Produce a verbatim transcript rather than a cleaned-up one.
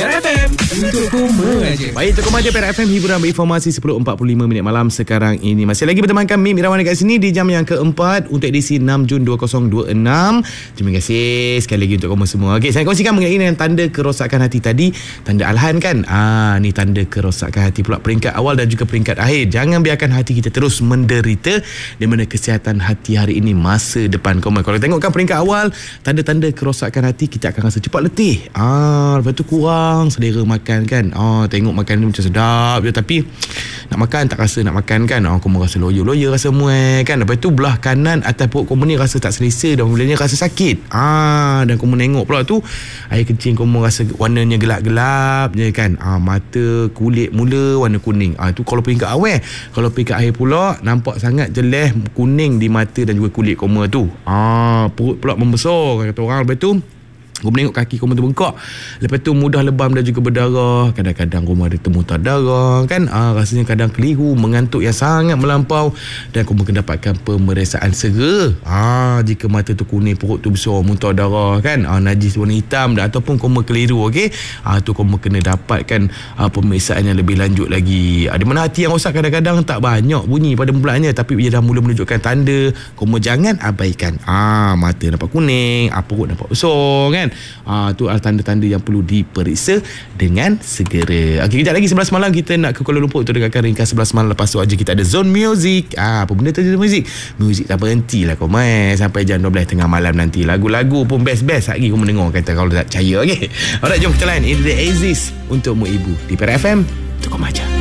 Perak F M, untuk koma je. Baik, untuk koma je Perak F M, hiburan berinformasi sepuluh empat puluh lima minit malam sekarang ini. Masih lagi bersama kami Mirawan dekat sini di jam yang keempat untuk edisi enam Jun dua ribu dua puluh enam. Terima kasih sekali lagi untuk koma semua. Okey, saya kongsikan mengenai dengan tanda kerosakan hati tadi. Tanda Alhan kan? Ah, ni tanda kerosakan hati pula, peringkat awal dan juga peringkat akhir. Jangan biarkan hati kita terus menderita, di mana kesihatan hati hari ini masa depan koma. Kalau tengokkan peringkat awal, tanda-tanda kerosakan hati, kita akan rasa cepat letih. Ah, lepas tu kurang selera makan kan. Ah, tengok makan ni macam sedap je, tapi nak makan tak rasa nak makan kan. Ah, koma rasa loyo-loyo, rasa muai kan. Lepas tu belah kanan atas perut koma ni rasa tak selesa dan mulanya rasa sakit. Ah, dan koma tengok pula tu air kencing koma rasa warnanya gelap-gelap je kan. Ah, mata, kulit mula warna kuning. Ah, tu kalau peringkat awal. Kalau peringkat akhir pula nampak sangat jelas kuning di mata dan juga kulit koma tu. Ah, perut pula membesar kata orang. Lepas tu koma tengok kaki koma tu bengkak. Lepas tu mudah lebam dan juga berdarah. Kadang-kadang koma ada temutan darah kan. Ah, rasanya kadang keliru, mengantuk yang sangat melampau, dan koma kena dapatkan pemeriksaan segera. Ah, jika mata tu kuning, perut tu besar, muntah darah kan. Ah, najis warna hitam dan ataupun koma keliru, okey. Ah, tu koma kena dapatkan ah, pemeriksaan yang lebih lanjut lagi. Ah, di mana hati yang rosak kadang-kadang tak banyak bunyi pada mulanya, tapi bila dah mula menunjukkan tanda, koma jangan abaikan. Ah, mata nampak kuning, ah, perut nampak besar kan. Ah, tu adalah tanda-tanda yang perlu diperiksa dengan segera. Okey, kejap lagi sebelas malam kita nak ke Kuala Lumpur untuk dengarkan ringkas sebelas malam. Lepas tu aja kita ada Zone Music. Ah, apa benda tu Zone Music? Music tak berhenti lah kau main sampai jam dua belas tengah malam nanti. Lagu-lagu pun best-best lagi kau mendengar kata kalau tak percaya. Okey. Alright, jom kita lain. Ini The Aziz untuk mu ibu di Perak F M. Untuk kau maja.